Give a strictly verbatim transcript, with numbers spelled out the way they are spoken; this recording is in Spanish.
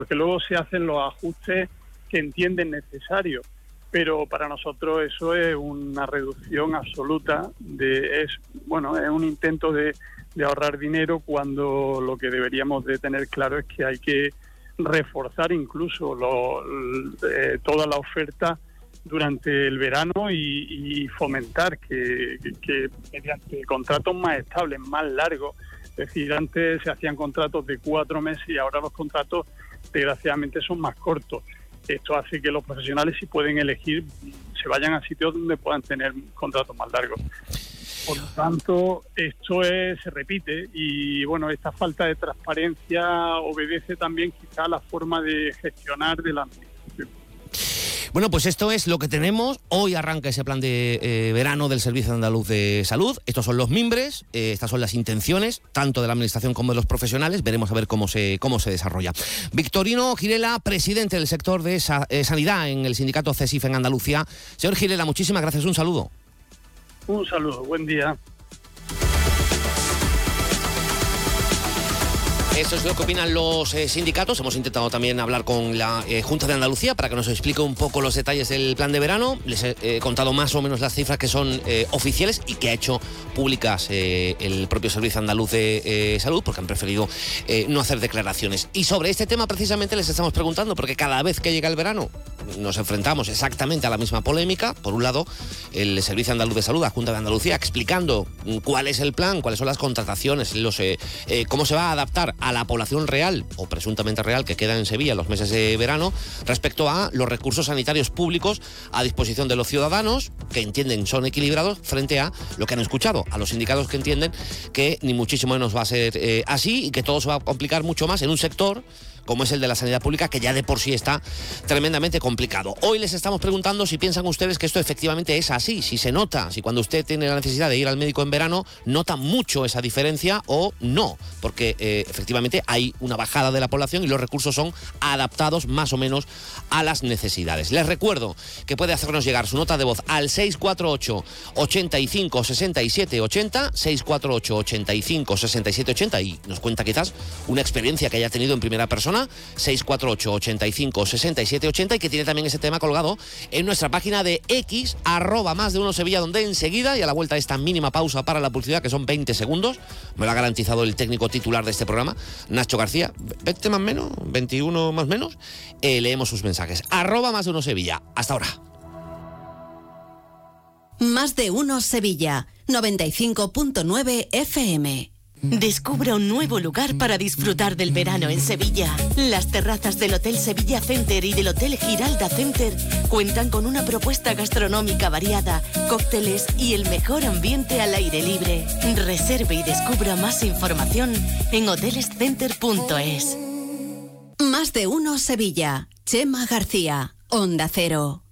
porque luego se hacen los ajustes que entienden necesarios, pero para nosotros eso es una reducción absoluta, de es bueno es un intento de, de ahorrar dinero, cuando lo que deberíamos de tener claro es que hay que reforzar incluso lo, eh, toda la oferta durante el verano y, y fomentar que, que, que mediante contratos más estables, más largos. Es decir, antes se hacían contratos de cuatro meses y ahora los contratos desgraciadamente son más cortos. Esto hace que los profesionales, si pueden elegir, se vayan a sitios donde puedan tener contratos más largos. Por lo tanto, esto es, se repite, y bueno, esta falta de transparencia obedece también quizá a la forma de gestionar de la administración. Bueno, pues esto es lo que tenemos. Hoy arranca ese plan de eh, verano del Servicio Andaluz de Salud. Estos son los mimbres, eh, estas son las intenciones, tanto de la Administración como de los profesionales. Veremos a ver cómo se, cómo se desarrolla. Victorino Girela, presidente del sector de sa- eh, sanidad en el sindicato CESIF en Andalucía. Señor Girela, muchísimas gracias, un saludo. Un saludo, buen día. Eso es lo que opinan los eh, sindicatos. Hemos intentado también hablar con la eh, Junta de Andalucía para que nos explique un poco los detalles del plan de verano. Les he eh, contado más o menos las cifras que son eh, oficiales y que ha hecho públicas eh, el propio Servicio Andaluz de eh, Salud, porque han preferido eh, no hacer declaraciones. Y sobre este tema precisamente les estamos preguntando, porque cada vez que llega el verano nos enfrentamos exactamente a la misma polémica. Por un lado, el Servicio Andaluz de Salud, la Junta de Andalucía, explicando cuál es el plan, cuáles son las contrataciones, los, eh, eh, cómo se va a adaptar a la población real o presuntamente real que queda en Sevilla en los meses de verano respecto a los recursos sanitarios públicos a disposición de los ciudadanos, que entienden son equilibrados, frente a lo que han escuchado, a los sindicatos que entienden que ni muchísimo menos va a ser eh, así, y que todo se va a complicar mucho más en un sector como es el de la sanidad pública, que ya de por sí está tremendamente complicado. Hoy les estamos preguntando si piensan ustedes que esto efectivamente es así, si se nota, si cuando usted tiene la necesidad de ir al médico en verano nota mucho esa diferencia o no, porque eh, efectivamente hay una bajada de la población y los recursos son adaptados más o menos a las necesidades. Les recuerdo que puede hacernos llegar su nota de voz al seis cuatro ocho, ochenta y cinco, sesenta y siete ochenta, seis cuatro ocho, ochenta y cinco, sesenta y siete ochenta, y nos cuenta quizás una experiencia que haya tenido en primera persona, seis cuatro ocho, ochenta y cinco, sesenta y siete ochenta, y que tiene también ese tema colgado en nuestra página de X, arroba más de uno Sevilla, donde enseguida, y a la vuelta de esta mínima pausa para la publicidad, que son veinte segundos, me lo ha garantizado el técnico titular de este programa, Nacho García, veinte más menos, veintiuno más menos, eh, leemos sus mensajes. Arroba más de uno Sevilla. Hasta ahora. Más de uno Sevilla, noventa y cinco punto nueve F M. Descubra un nuevo lugar para disfrutar del verano en Sevilla. Las terrazas del Hotel Sevilla Center y del Hotel Giralda Center cuentan con una propuesta gastronómica variada, cócteles y el mejor ambiente al aire libre. Reserve y descubra más información en hoteles center punto es. Más de uno Sevilla. Chema García, Onda Cero.